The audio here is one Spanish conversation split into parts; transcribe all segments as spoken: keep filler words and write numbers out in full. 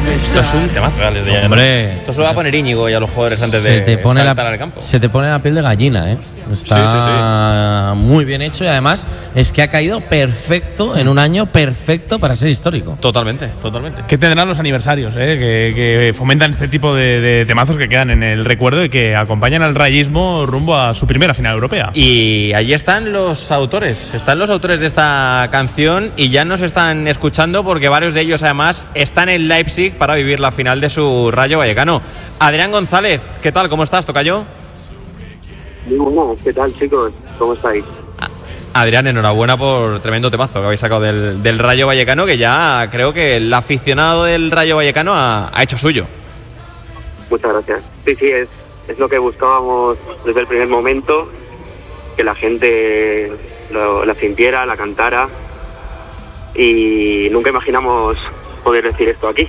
Esto es un temazo, Alex de Hombre. Esto se lo va a poner Íñigo y a los jugadores antes se de te pone saltar la, al campo. Se te pone la piel de gallina, ¿eh? Está Sí, sí, sí. muy bien hecho y además es que ha caído perfecto en un año perfecto para ser histórico. Totalmente, totalmente. ¿Qué tendrán los aniversarios, eh? que, que fomentan este tipo de, de temazos que quedan en el recuerdo y que acompañan al rayismo rumbo a su primera final europea? Y allí están los autores, están los autores de esta canción y ya nos están escuchando porque varios de ellos además están en Leipzig para vivir la final de su Rayo Vallecano. Adrián González, ¿qué tal? ¿Cómo estás, tocayo? Muy bueno, ¿qué tal, chicos? ¿Cómo estáis? Adrián, enhorabuena por tremendo temazo que habéis sacado del, del Rayo Vallecano, que ya creo que el aficionado del Rayo Vallecano ha, ha hecho suyo. Muchas gracias. Sí, sí, es, es lo que buscábamos desde el primer momento, que la gente lo, la sintiera, la cantara, y nunca imaginamos poder decir esto aquí.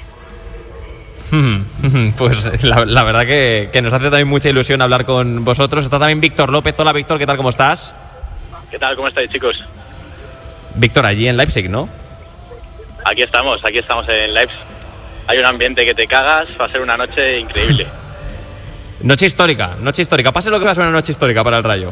Pues la, la verdad que, que nos hace también mucha ilusión hablar con vosotros. Está también Víctor López. Hola, Víctor, ¿qué tal? ¿Cómo estás? ¿Qué tal? ¿Cómo estáis, chicos? Víctor, allí en Leipzig, ¿no? Aquí estamos, aquí estamos en Leipzig. Hay un ambiente que te cagas, va a ser una noche increíble. Noche histórica, noche histórica. Pase lo que va a ser una noche histórica para el Rayo.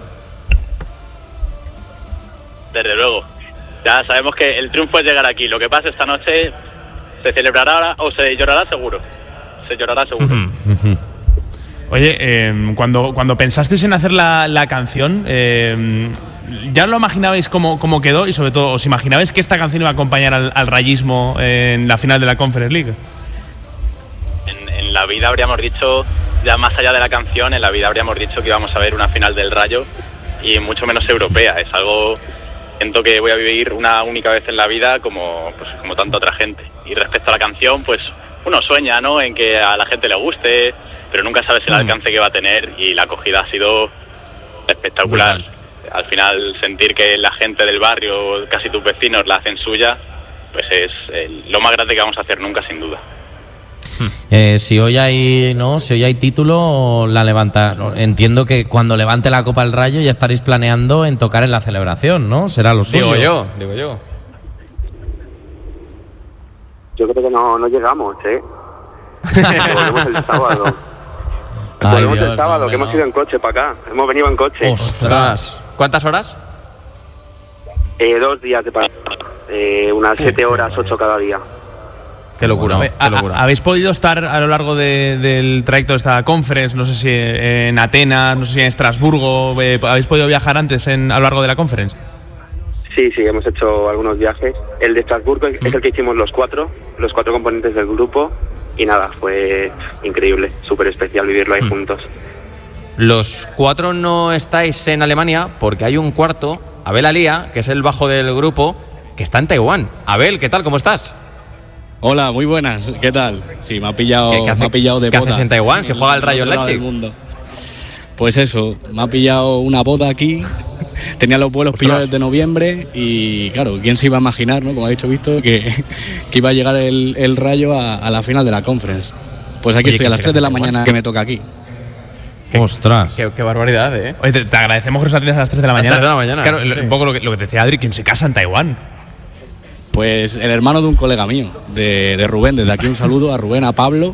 Desde luego. Ya sabemos que el triunfo es llegar aquí. Lo que pasa esta noche se celebrará o se llorará seguro. Se llorará seguro. Oye, eh, cuando, cuando pensasteis en hacer la, la canción, eh, ¿ya lo imaginabais cómo, cómo quedó? Y sobre todo, ¿os imaginabais que esta canción iba a acompañar al, al rayismo en la final de la Conference League? En, en la vida habríamos dicho, ya más allá de la canción, en la vida habríamos dicho que íbamos a ver una final del Rayo y mucho menos europea. Es algo, siento que voy a vivir una única vez en la vida como, pues, como tanta otra gente. Y respecto a la canción, pues uno sueña, ¿no?, en que a la gente le guste, pero nunca sabes el alcance que va a tener, y la acogida ha sido espectacular. Brutal. Al final, sentir que la gente del barrio, casi tus vecinos, la hacen suya, pues es eh, lo más grande que vamos a hacer nunca, sin duda. Eh, si hoy hay no si hoy hay título, la levanta. Entiendo que cuando levante la Copa el Rayo ya estaréis planeando en tocar en la celebración, ¿no? Será lo suyo. Digo yo, digo yo. Yo creo que no, no llegamos, ¿eh? Volvemos el sábado. Ay, Volvemos Dios, el sábado, hombre, que hemos no. ido en coche para acá. Hemos venido en coche. Ostras. ¿Cuántas horas? Eh, dos días de parada. Eh, unas siete horas, ocho cada día. Qué locura, Bueno, qué locura. ¿Habéis podido estar a lo largo de, del trayecto de esta conference? No sé si en Atenas, no sé si en Estrasburgo. Eh, ¿Habéis podido viajar antes en, a lo largo de la conference? Sí, sí, hemos hecho algunos viajes. El de Estrasburgo es el que hicimos los cuatro, los cuatro componentes del grupo. Y nada, fue increíble, súper especial vivirlo ahí juntos. Los cuatro no estáis en Alemania porque hay un cuarto, Abel Alía, que es el bajo del grupo, que está en Taiwán. Abel, ¿qué tal? ¿Cómo estás? Hola, muy buenas. ¿Qué tal? Sí, me ha pillado, ¿Qué, qué hace, me ha pillado de ¿qué bota. haces en Taiwán si juega el Rayo en Del Leipzig? mundo. Pues eso, me ha pillado una bota aquí. Tenía los vuelos Ostras. pillados desde noviembre y claro, ¿quién se iba a imaginar, no? Como ha dicho Víctor, que, que iba a llegar el, el Rayo a, a la final de la Conference. Pues aquí Oye, estoy ¿qué a las se tres de la hace en mañana Taiwán? que me toca aquí. Ostras. Qué, qué barbaridad, ¿eh? Oye, te, te agradecemos que nos atiendas a las tres de la A las mañana. tres de la mañana, Claro, sí. un poco lo que, lo que te decía Adri, ¿quién se casa en Taiwán? Pues el hermano de un colega mío, de, de Rubén. Desde aquí un saludo a Rubén, a Pablo.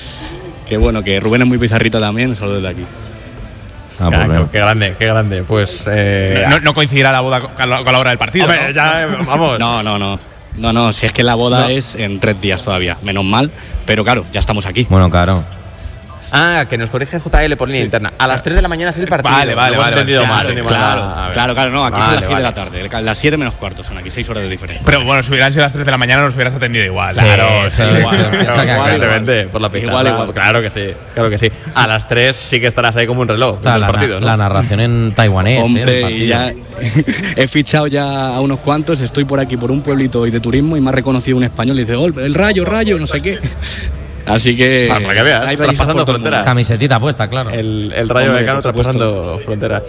Que bueno, que Rubén es muy pizarrito también. Un saludo desde aquí. Ah, Qué, pues qué, veo. qué grande, qué grande. Pues. Eh, No, no coincidirá la boda con, con la, con la hora del partido. Hombre, ¿no? ya, vamos. No, no, no. No, no, si es que la boda No. es en tres días todavía. Menos mal, pero claro, ya estamos aquí. Bueno, claro. Ah, que nos corrige J L por línea interna. A las tres de la mañana es el partido. Vale, vale, Lo hemos vale, entendido vale, mal, sí, entendimos Claro, mal. A ver. claro, claro, no, aquí son Vale, las siete vale. de la tarde. Las siete menos cuarto son aquí, seis horas de diferencia. Pero bueno, si hubieran sido las tres de la mañana nos hubieras atendido igual. Sí, Claro, sí, sí, sí, igual. sí, Claro, sí, sí, igual, sí, Evidentemente, por la pizarra. Igual, igual. Claro que sí, claro que sí. A las tres sí que estarás ahí como un reloj. Está del la, partido, ¿no? la narración en taiwanés. ¿eh? Hombre, del y ya he fichado ya a unos cuantos, estoy por aquí por un pueblito de turismo y me ha reconocido un español y dice, oh, el Rayo, Rayo, no sé qué. Así que Para que veas, hay traspasando rayistas por todo el fronteras. mundo. Camisetita puesta, claro. El, el Rayo Hombre, Vallecano por supuesto. traspasando fronteras.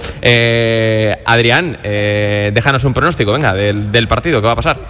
Eh, Adrián, eh, déjanos un pronóstico, venga, del, del partido, ¿qué va a pasar?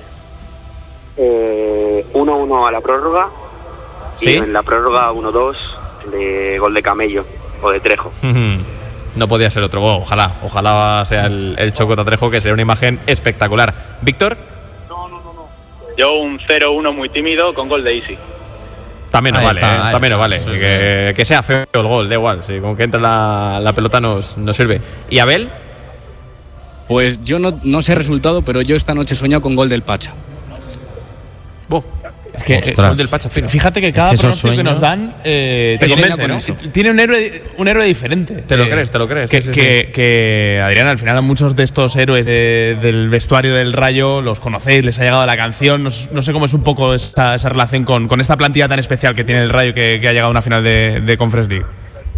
Eh, uno uno a la prórroga. ¿Sí? Y en la prórroga uno dos de gol de Camello o de Trejo. No podía ser otro. Oh, ojalá, ojalá sea el, el Chocota Trejo, que sería una imagen espectacular. Víctor, Yo un cero uno muy tímido con gol de Isi. También nos Ahí vale, está, ¿eh? ahí También nos está, vale. sí, que, que sea feo el gol, da igual. Si con que entre la, la pelota nos, nos sirve. ¿Y Abel? Pues yo no, no sé el resultado, pero yo esta noche he soñado con gol del Pacha. Buh. Es que, Ostras. eh, gol del Pacha. Fíjate que cada Es que esos pronóstico que sueños- nos dan eh, Te tiene, convence, ¿no? tiene un héroe, un héroe diferente. Te lo Eh, crees, te lo crees, Que, sí, sí, que, que, Adrián, al final, a muchos de estos héroes de- del vestuario del Rayo los conocéis, les ha llegado la canción. No, no sé cómo es un poco esa, esa relación con, con esta plantilla tan especial que tiene el Rayo que, que ha llegado a una final de, de Conference League.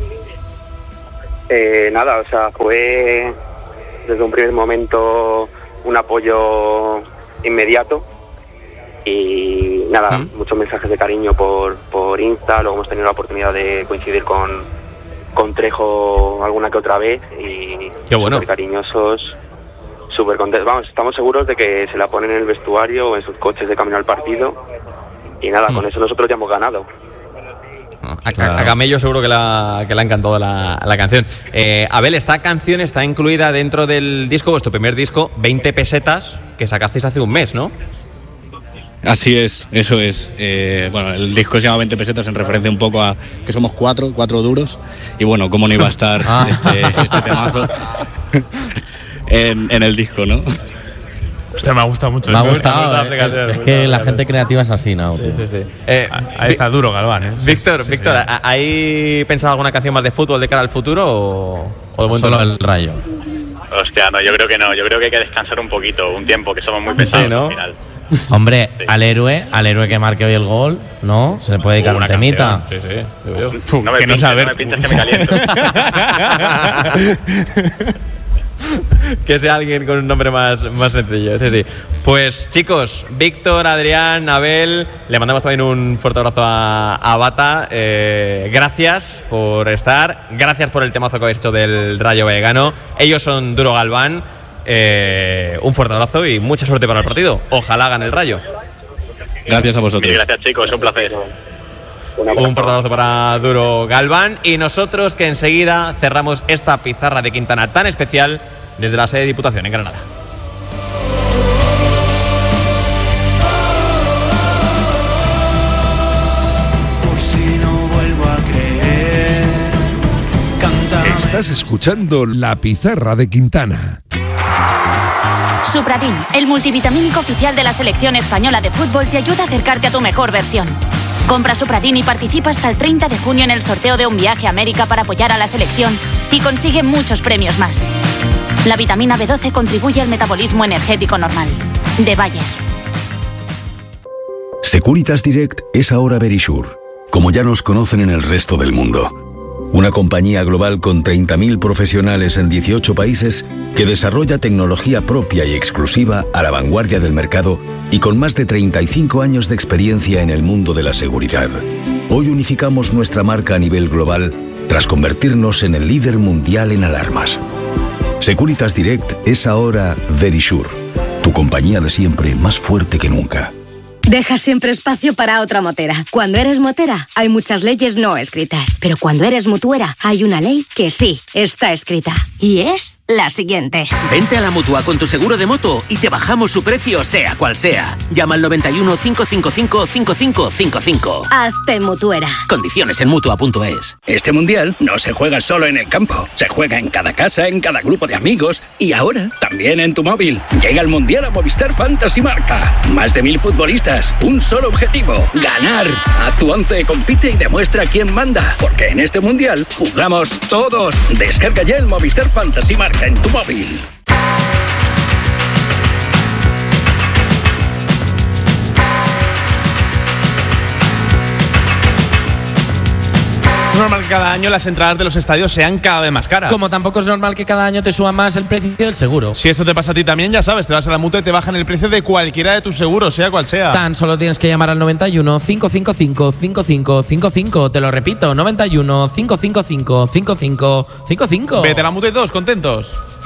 Eh, nada, o sea, fue desde un primer momento un apoyo inmediato y nada, ¿Mm? muchos mensajes de cariño por, por Insta, luego hemos tenido la oportunidad de coincidir con, con Trejo alguna que otra vez y Qué bueno. súper cariñosos, súper contentos. Vamos, estamos seguros de que se la ponen en el vestuario o en sus coches de camino al partido y nada, ¿Mm? con eso nosotros ya hemos ganado. A, a- a Camello seguro que, la, que le ha encantado la, la canción. Eh, Abel, esta canción está incluida dentro del disco, vuestro primer disco, veinte pesetas, que sacasteis hace un mes, ¿no? Así es, eso es. Eh, bueno, el disco se llama veinte pesetas en referencia un poco a que somos cuatro, cuatro duros. Y bueno, cómo no iba a estar Ah. este, este temazo en, en el disco, ¿no? Usted me ha gustado mucho. Me ha Me gusta gustado. la eh, aplicación, Es me gusta que la la aplicación. gente creativa es así, ¿no? tío? Sí, sí. Eh, Ahí está duro, Galván. ¿eh? Víctor, Sí, Víctor, sí. ¿ha- ¿hay pensado alguna canción más de fútbol de cara al futuro o, o de momento Solo no? el Rayo. Hostia, no, yo creo que no. Yo creo que hay que descansar un poquito, un tiempo, que somos muy pesados ¿no? al final. Hombre, Sí. al héroe, al héroe que marque hoy el gol, ¿no? Se le puede dedicar Una un temita. canción, Sí, sí, digo yo. Puf, No me que no pinches, saber. no me pinches que me caliento. Que sea alguien con un nombre más, más sencillo, sí, sí. Pues chicos, Víctor, Adrián, Abel, le mandamos también un fuerte abrazo a, a Bata. Eh, gracias por estar, gracias por el temazo que habéis hecho del Rayo Vallecano. Ellos son Duro Galván. Eh, un fuerte abrazo y mucha suerte para el partido. Ojalá gane el Rayo. Gracias a vosotros. Mil gracias, chicos, es un placer. Un fuerte abrazo para Duro Galván y nosotros que enseguida cerramos esta pizarra de Quintana tan especial desde la sede de Diputación en Granada. Por si no vuelvo a creer, cántame. Estás escuchando La Pizarra de Quintana. Supradin, el multivitamínico oficial de la selección española de fútbol, te ayuda a acercarte a tu mejor versión. Compra Supradin y participa hasta el treinta de junio en el sorteo de un viaje a América para apoyar a la selección y consigue muchos premios más. La vitamina B doce contribuye al metabolismo energético normal. De Bayer. Securitas Direct es ahora Verisure, como ya nos conocen en el resto del mundo. Una compañía global con treinta mil profesionales en dieciocho países que desarrolla tecnología propia y exclusiva a la vanguardia del mercado y con más de treinta y cinco años de experiencia en el mundo de la seguridad. Hoy unificamos nuestra marca a nivel global tras convertirnos en el líder mundial en alarmas. Securitas Direct es ahora Verisure, tu compañía de siempre más fuerte que nunca. Deja siempre espacio para otra motera. Cuando eres motera, hay muchas leyes no escritas. Pero cuando eres mutuera, hay una ley que sí está escrita. Y es la siguiente. Vente a la Mutua con tu seguro de moto y te bajamos su precio sea cual sea. Llama al noventa y uno, cinco cinco cinco, cinco cinco cinco cinco. Hazte mutuera. Condiciones en Mutua punto es. Este mundial no se juega solo en el campo. Se juega en cada casa, en cada grupo de amigos y ahora también en tu móvil. Llega el mundial a Movistar Fantasy Marca. Más de mil futbolistas. Un solo objetivo, ganar. A tu once compite y demuestra quién manda, porque en este mundial jugamos todos. Descarga ya el Movistar Fantasy Marca en tu móvil. Es normal que cada año las entradas de los estadios sean cada vez más caras. Como tampoco es normal que cada año te suba más el precio del seguro. Si esto te pasa a ti también, ya sabes, te vas a la Mutua y te bajan el precio de cualquiera de tus seguros, sea cual sea. Tan solo tienes que llamar al noventa y uno, cinco cinco cinco, cinco cinco cinco cinco. Te lo repito, noventa y uno, cinco cinco cinco, cinco cinco cinco cinco. Vete a la Mutua y todos contentos.